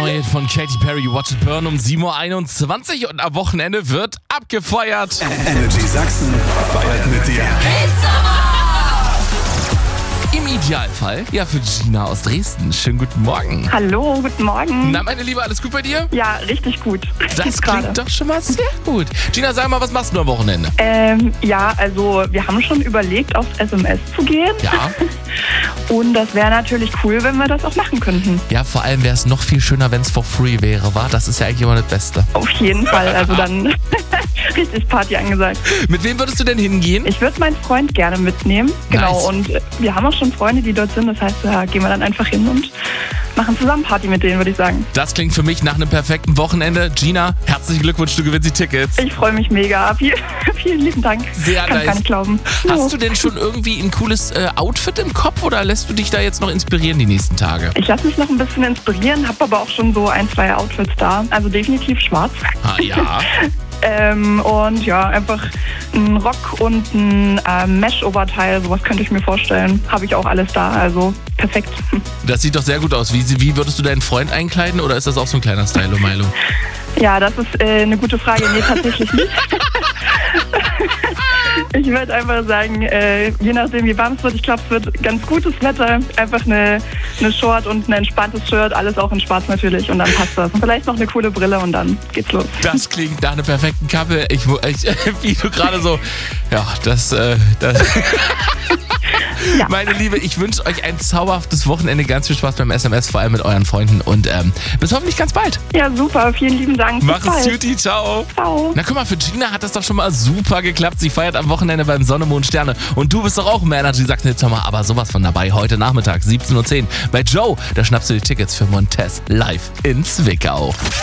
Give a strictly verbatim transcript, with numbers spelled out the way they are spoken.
neue Hit von Katy Perry, Watch It Burn um sieben Uhr einundzwanzig und am Wochenende wird abgefeuert. Energy Sachsen feiert mit dir. Im Idealfall, ja, für Gina aus Dresden. Schönen guten Morgen. Hallo, guten Morgen. Na, meine Liebe, alles gut bei dir? Ja, richtig gut. Das Geht's klingt gerade. doch schon mal sehr gut. Gina, sag mal, was machst du am Wochenende? Ähm, ja, also wir haben schon überlegt, aufs S M S zu gehen. Ja. Und das wäre natürlich cool, wenn wir das auch machen könnten. Ja, vor allem wäre es noch viel schöner, wenn es for free wäre, wa? Das ist ja eigentlich immer das Beste. Auf jeden Fall. Also dann richtig Party angesagt. Mit wem würdest du denn hingehen? Ich würde meinen Freund gerne mitnehmen. Genau. Nice. Und wir haben auch schon Freunde, die dort sind. Das heißt, da gehen wir dann einfach hin und machen zusammen Party mit denen, würde ich sagen. Das klingt für mich nach einem perfekten Wochenende. Gina, herzlichen Glückwunsch, du gewinnst die Tickets. Ich freue mich mega. Viel, vielen lieben Dank. Sehr Kann nice. gar nicht glauben. Hast du denn schon irgendwie ein cooles äh, Outfit im Kopf oder lässt du dich da jetzt noch inspirieren die nächsten Tage? Ich lasse mich noch ein bisschen inspirieren, habe aber auch schon so ein, zwei Outfits da. Also definitiv schwarz. Ah ja. ähm, und ja, einfach ein Rock und ein äh, Mesh-Oberteil, sowas könnte ich mir vorstellen. Habe ich auch alles da, also perfekt. Das sieht doch sehr gut aus. Wie, wie würdest du deinen Freund einkleiden oder ist das auch so ein kleiner Stylo, Milo? Ja, das ist äh, eine gute Frage. Nee, tatsächlich nicht. Ich würde einfach sagen, äh, je nachdem wie warm es wird, ich glaube, es wird ganz gutes Wetter. Einfach eine, eine Short und ein entspanntes Shirt, alles auch in schwarz natürlich und dann passt das. Und vielleicht noch eine coole Brille und dann geht's los. Das klingt nach einer perfekten Kappe. Ich, ich, wie du gerade so, ja, das, äh, das Ja. Meine Liebe, ich wünsche euch ein zauberhaftes Wochenende, ganz viel Spaß beim S M S, vor allem mit euren Freunden und ähm, bis hoffentlich ganz bald. Ja, super, vielen lieben Dank. Bis Mach es bald. gut, ciao. Ciao. Na guck mal, für Gina hat das doch schon mal super geklappt. Sie feiert am Wochenende beim Sonne, Mond, Sterne. Und du bist doch auch im Energy Sachsen Hit Sommer, aber sowas von dabei. Heute Nachmittag, siebzehn Uhr zehn. Bei Joe, da schnappst du die Tickets für Montez live in Zwickau.